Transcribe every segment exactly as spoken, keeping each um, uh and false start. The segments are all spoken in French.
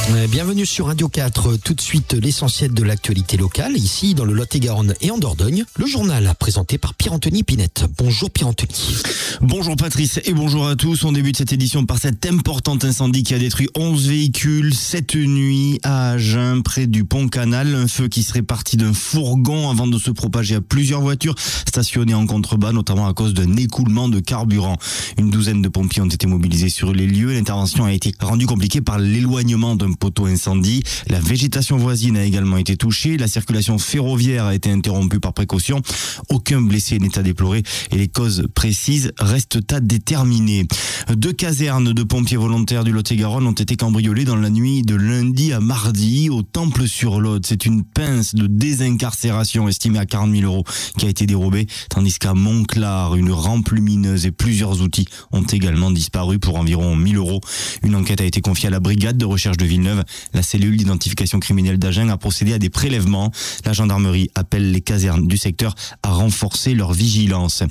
Bienvenue sur Radio quatre, tout de suite l'essentiel de l'actualité locale, ici dans le Lot-et-Garonne et en Dordogne, le journal présenté par Pierre-Anthony Pinette. Bonjour Pierre-Anthony. Bonjour Patrice et bonjour à tous. On débute cette édition par cet important incendie qui a détruit onze véhicules cette nuit à Agen, près du pont Canal. Un feu qui serait parti d'un fourgon avant de se propager à plusieurs voitures stationnées en contrebas, notamment à cause d'un écoulement de carburant. Une douzaine de pompiers ont été mobilisés sur les lieux. L'intervention a été rendue compliquée par l'éloignement d'un poteau incendie. La végétation voisine a également été touchée. La circulation ferroviaire a été interrompue par précaution. Aucun blessé n'est à déplorer et les causes précises restent à déterminer. Deux casernes de pompiers volontaires du Lot-et-Garonne ont été cambriolées dans la nuit de lundi à mardi au Temple-sur-Lot. C'est une pince de désincarcération estimée à quarante mille euros qui a été dérobée, tandis qu'à Montclar, une rampe lumineuse et plusieurs outils ont également disparu pour environ mille euros. Une enquête a été confiée à la brigade de recherche de Villeneuve. La cellule d'identification criminelle d'Agen a procédé à des prélèvements. La gendarmerie appelle les casernes du secteur à renforcer leur vigilance.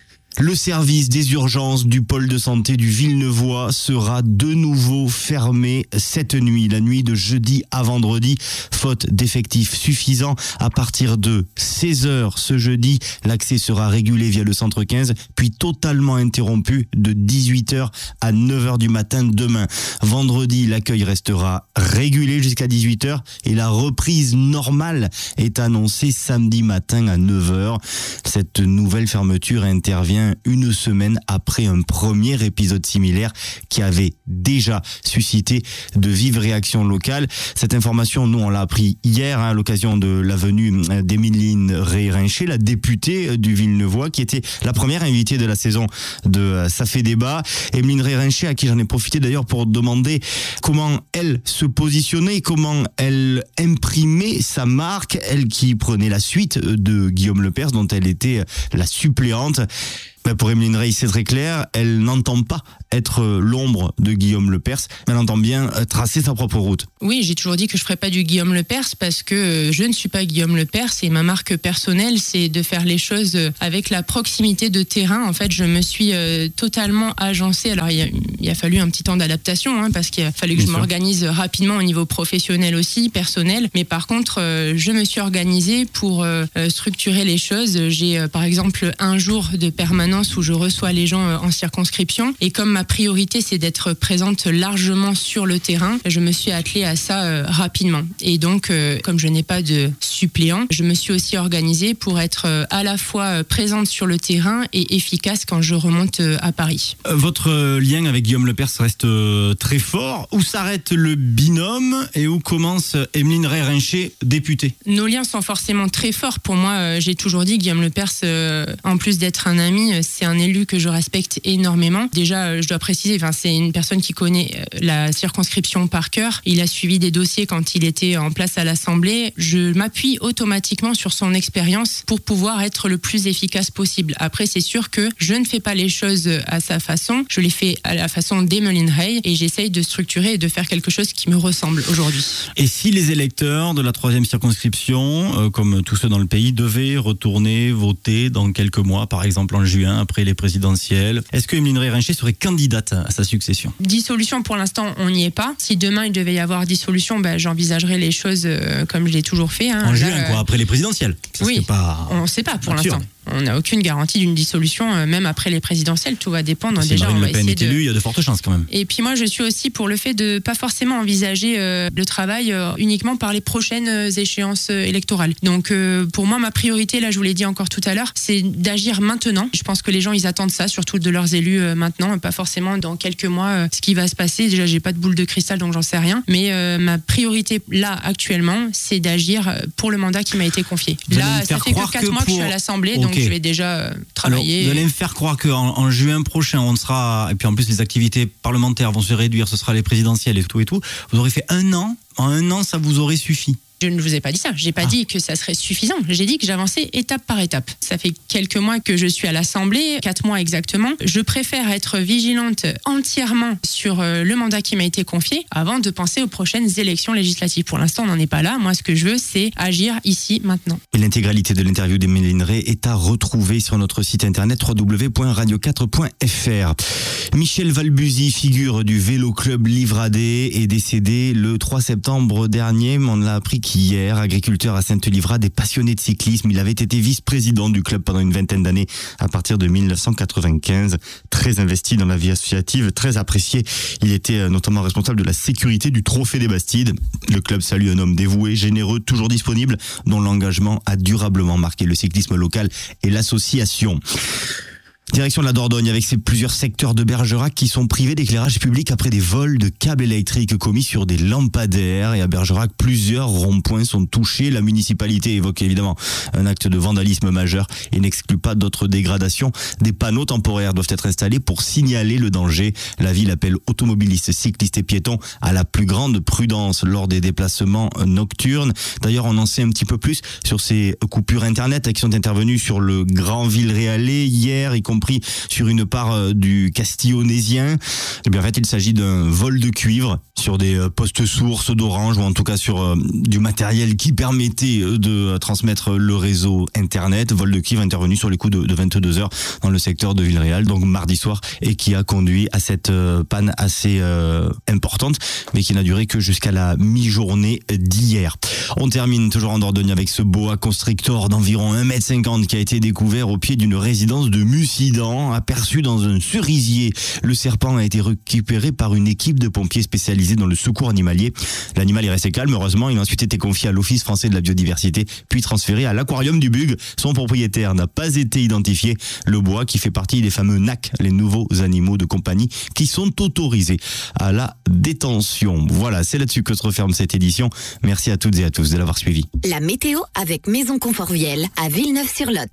Le service des urgences du pôle de santé du Villeneuvois sera de nouveau fermé cette nuit, la nuit de jeudi à vendredi, faute d'effectifs suffisants. À partir de seize heures ce jeudi, l'accès sera régulé via le centre quinze, puis totalement interrompu de dix-huit heures à neuf heures du matin demain. Vendredi, l'accueil restera régulé jusqu'à dix-huit heures et la reprise normale est annoncée samedi matin à neuf heures. Cette nouvelle fermeture intervient une semaine après un premier épisode similaire qui avait déjà suscité de vives réactions locales. Cette information, nous, on l'a appris hier hein, à l'occasion de la venue d'Emeline Rey-Rincher, la députée du Villeneuvois, qui était la première invitée de la saison de Ça fait débat. Emeline Rey-Rincher, à qui j'en ai profité d'ailleurs pour demander comment elle se positionnait, comment elle imprimait sa marque, elle qui prenait la suite de Guillaume Lepers, dont elle était la suppléante. Pour Emeline Rey, c'est très clair, elle n'entend pas être l'ombre de Guillaume Lepers, mais elle entend bien tracer sa propre route. Oui, j'ai toujours dit que je ne ferais pas du Guillaume Lepers parce que je ne suis pas Guillaume Lepers et ma marque personnelle, c'est de faire les choses avec la proximité de terrain. En fait, je me suis euh, totalement agencée. Alors, il a, il a fallu un petit temps d'adaptation hein, parce qu'il a fallu que bien je sûr. m'organise rapidement au niveau professionnel aussi, personnel. Mais par contre, euh, je me suis organisée pour euh, structurer les choses. J'ai euh, par exemple un jour de permanence où je reçois les gens en circonscription et comme ma priorité c'est d'être présente largement sur le terrain, je me suis attelée à ça euh, rapidement et donc euh, comme je n'ai pas de suppléant, je me suis aussi organisée pour être euh, à la fois présente sur le terrain et efficace quand je remonte euh, à Paris. Votre lien avec Guillaume Lepers reste euh, très fort. Où s'arrête le binôme et où commence Emeline Rey-Rincher, députée? Nos liens sont forcément très forts. Pour moi, euh, j'ai toujours dit Guillaume Lepers, euh, en plus d'être un ami, c'est un élu que je respecte énormément. Déjà, je dois préciser, enfin, c'est une personne qui connaît la circonscription par cœur. Il a suivi des dossiers quand il était en place à l'Assemblée. Je m'appuie automatiquement sur son expérience pour pouvoir être le plus efficace possible. Après, c'est sûr que je ne fais pas les choses à sa façon. Je les fais à la façon d'Emeline Rey et j'essaye de structurer et de faire quelque chose qui me ressemble aujourd'hui. Et si les électeurs de la troisième circonscription, euh, comme tous ceux dans le pays, devaient retourner voter dans quelques mois, par exemple en juin, après les présidentielles, est-ce que Emeline Rey-Rincher serait candidate à sa succession? Dissolution, pour l'instant, on n'y est pas. Si demain il devait y avoir dissolution, ben, j'envisagerais les choses euh, comme je l'ai toujours fait. Hein. En Là, juin, quoi, après les présidentielles. Ça oui, pas... on ne sait pas pour Absurde. l'instant. On n'a aucune garantie d'une dissolution, euh, même après les présidentielles. Tout va dépendre. Si Déjà, Marine on va Le Pen essayer est élue, de... il y a de fortes chances quand même. Et puis moi, je suis aussi pour le fait de pas forcément envisager euh, le travail euh, uniquement par les prochaines euh, échéances euh, électorales. Donc euh, pour moi, ma priorité, là, je vous l'ai dit encore tout à l'heure, c'est d'agir maintenant. Je pense que les gens, ils attendent ça, surtout de leurs élus euh, maintenant, pas forcément dans quelques mois euh, ce qui va se passer. Déjà, j'ai pas de boule de cristal, donc j'en sais rien. Mais euh, ma priorité là actuellement, c'est d'agir pour le mandat qui m'a été confié. Vous Là, ça fait que quatre que mois pour... que je suis à l'Assemblée, okay. donc je vais déjà euh, travailler. Alors, vous allez me faire croire qu'en en juin prochain, on sera, et puis en plus les activités parlementaires vont se réduire, ce sera les présidentielles et tout et tout. Vous aurez fait un an, en un an, ça vous aurait suffi? Je ne vous ai pas dit ça. J'ai pas ah. dit que ça serait suffisant. J'ai dit que j'avançais étape par étape. Ça fait quelques mois que je suis à l'Assemblée, quatre mois exactement. Je préfère être vigilante entièrement sur le mandat qui m'a été confié avant de penser aux prochaines élections législatives. Pour l'instant, on n'en est pas là. Moi, ce que je veux, c'est agir ici, maintenant. Et l'intégralité de l'interview d'Emeline Rey est à retrouver sur notre site internet w w w point radio quatre point f r. Michel Valbuzy, figure du Vélo Club Livradé, est décédé le trois septembre dernier. On l'a appris qu'hier, agriculteur à Sainte-Livrade et passionné de cyclisme, il avait été vice-président du club pendant une vingtaine d'années à partir de mille neuf cent quatre-vingt-quinze. Très investi dans la vie associative, très apprécié. Il était notamment responsable de la sécurité du Trophée des Bastides. Le club salue un homme dévoué, généreux, toujours disponible, dont l'engagement a durablement marqué le cyclisme local et l'association. Direction de la Dordogne avec ces plusieurs secteurs de Bergerac qui sont privés d'éclairage public après des vols de câbles électriques commis sur des lampadaires. Et à Bergerac, plusieurs ronds-points sont touchés. La municipalité évoque évidemment un acte de vandalisme majeur et n'exclut pas d'autres dégradations. Des panneaux temporaires doivent être installés pour signaler le danger. La ville appelle automobilistes, cyclistes et piétons à la plus grande prudence lors des déplacements nocturnes. D'ailleurs, on en sait un petit peu plus sur ces coupures internet qui sont intervenues sur le Grand Villeréalais hier, y compris sur une part du Castillonésien. Et bien en fait, il s'agit d'un vol de cuivre sur des postes sources d'Orange ou en tout cas sur du matériel qui permettait de transmettre le réseau internet. Vol de cuivre intervenu sur les coups de, de vingt-deux heures dans le secteur de Villeréal, donc mardi soir, et qui a conduit à cette panne assez euh, importante, mais qui n'a duré que jusqu'à la mi-journée d'hier. On termine toujours en Dordogne avec ce boa constrictor d'environ un mètre cinquante qui a été découvert au pied d'une résidence de Mussy, aperçu dans un cerisier. Le serpent a été récupéré par une équipe de pompiers spécialisés dans le secours animalier. L'animal est resté calme, heureusement. Il a ensuite été confié à l'Office français de la biodiversité, puis transféré à l'aquarium du Bug. Son propriétaire n'a pas été identifié. Le boa, qui fait partie des fameux N A C, les nouveaux animaux de compagnie, qui sont autorisés à la détention. Voilà, c'est là-dessus que se referme cette édition. Merci à toutes et à tous de l'avoir suivi. La météo avec Maison Conforviel à Villeneuve-sur-Lot.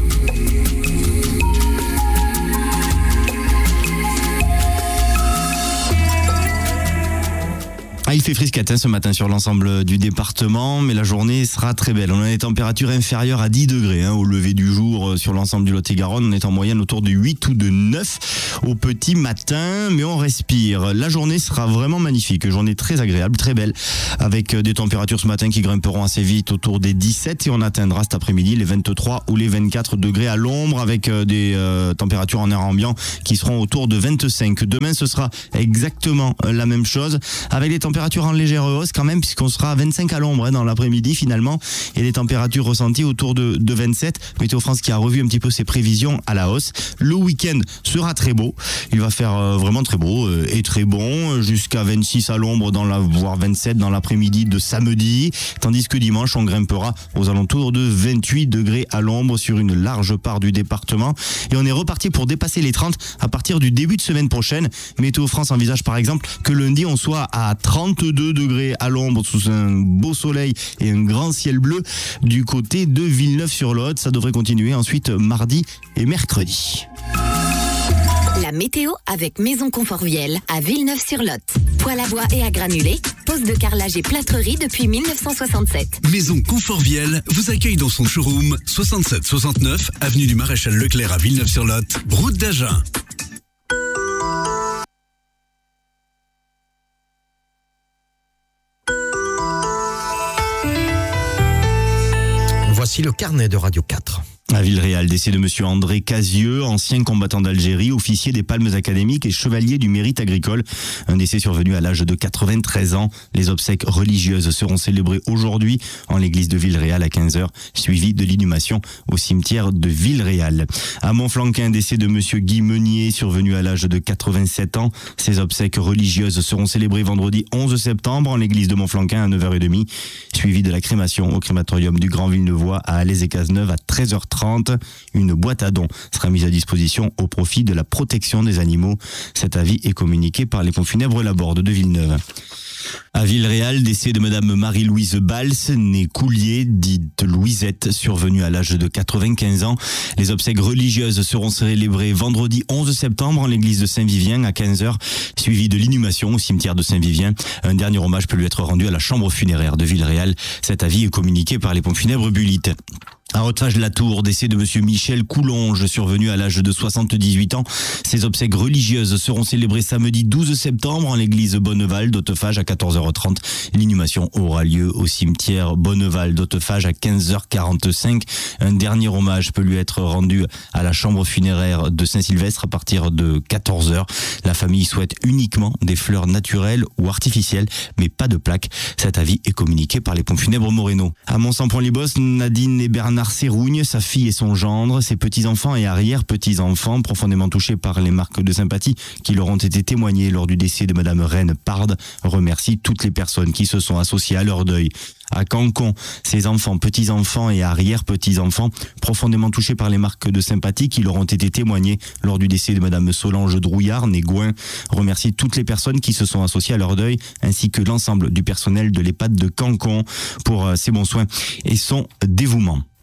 Ah, il fait friscatin ce matin sur l'ensemble du département, mais la journée sera très belle. On a des températures inférieures à dix degrés hein, au lever du jour sur l'ensemble du Lot-et-Garonne. On est en moyenne autour de huit ou de neuf au petit matin, mais on respire. La journée sera vraiment magnifique, journée très agréable, très belle, avec des températures ce matin qui grimperont assez vite autour des dix-sept et on atteindra cet après-midi les vingt-trois ou les vingt-quatre degrés à l'ombre avec des euh, températures en air ambiant qui seront autour de vingt-cinq. Demain, ce sera exactement la même chose avec des températures en légère hausse quand même, puisqu'on sera à vingt-cinq à l'ombre hein, dans l'après-midi finalement, et des températures ressenties autour de, de vingt-sept. Météo France qui a revu un petit peu ses prévisions à la hausse. Le week-end sera très beau, il va faire euh, vraiment très beau euh, et très bon, jusqu'à vingt-six à l'ombre, dans la, voire vingt-sept dans l'après-midi de samedi, tandis que dimanche on grimpera aux alentours de vingt-huit degrés à l'ombre sur une large part du département, et on est reparti pour dépasser les trente à partir du début de semaine prochaine. Météo France envisage par exemple que lundi on soit à trente-deux degrés à l'ombre sous un beau soleil et un grand ciel bleu du côté de Villeneuve-sur-Lot. Ça devrait continuer ensuite mardi et mercredi. La météo avec Maison Conforviel à Villeneuve-sur-Lot. Poêle à bois et à granulés, pose de carrelage et plâtrerie depuis mille neuf cent soixante-sept. Maison Conforviel vous accueille dans son showroom soixante-sept soixante-neuf avenue du Maréchal Leclerc à Villeneuve-sur-Lot, route d'Agen. Voici le carnet de Radio quatre. À Villeréal, décès de monsieur André Casieux, ancien combattant d'Algérie, officier des Palmes académiques et chevalier du mérite agricole. Un décès survenu à l'âge de quatre-vingt-treize ans. Les obsèques religieuses seront célébrées aujourd'hui en l'église de Villeréal à quinze heures, suivi de l'inhumation au cimetière de Villeréal. À Montflanquin, décès de monsieur Guy Meunier, survenu à l'âge de quatre-vingt-sept ans. Ces obsèques religieuses seront célébrées vendredi onze septembre en l'église de Montflanquin à neuf heures trente, suivi de la crémation au crématorium du Grand Villeneuvois à Alès-et-Cazeneuve à treize heures trente. Une boîte à dons sera mise à disposition au profit de la protection des animaux. Cet avis est communiqué par les pompes funèbres Laborde de Villeneuve. À Villeréal, décès de Madame Marie-Louise Bals, née Coulier, dite Louisette, survenue à l'âge de quatre-vingt-quinze ans. Les obsèques religieuses seront célébrées vendredi onze septembre en l'église de Saint-Vivien à quinze heures, suivi de l'inhumation au cimetière de Saint-Vivien. Un dernier hommage peut lui être rendu à la chambre funéraire de Villeréal. Cet avis est communiqué par les pompes funèbres Bullitt. À Hautefage-la-Tour, décès de monsieur Michel Coulonge, survenu à l'âge de soixante-dix-huit ans. Ses obsèques religieuses seront célébrées samedi douze septembre en l'église Bonneval d'Hautefage à quatorze heures trente. L'inhumation aura lieu au cimetière Bonneval d'Hautefage à quinze heures quarante-cinq. Un dernier hommage peut lui être rendu à la chambre funéraire de Saint-Sylvestre à partir de quatorze heures. La famille souhaite uniquement des fleurs naturelles ou artificielles, mais pas de plaques. Cet avis est communiqué par les pompes funèbres Moreno. À Mont-Saint-Pont-les-Bosses, Nadine et Bernard Sérougne, sa fille et son gendre, ses petits-enfants et arrière-petits-enfants, profondément touchés par les marques de sympathie qui leur ont été témoignées lors du décès de Madame Reine Parde, remercient toutes les personnes qui se sont associées à leur deuil. À Cancon, ses enfants, petits-enfants et arrière-petits-enfants, profondément touchés par les marques de sympathie qui leur ont été témoignées lors du décès de Madame Solange Drouillard, née Gouin, remercie toutes les personnes qui se sont associées à leur deuil, ainsi que l'ensemble du personnel de l'EHPAD de Cancon pour ses bons soins et son dévouement.